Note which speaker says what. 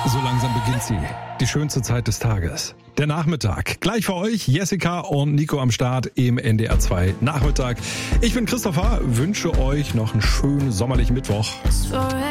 Speaker 1: So langsam beginnt sie. Die schönste Zeit des Tages. Der Nachmittag. Gleich für euch Jessica und Nico am Start im NDR 2 Nachmittag. Ich bin Christopher, wünsche euch noch einen schönen sommerlichen Mittwoch.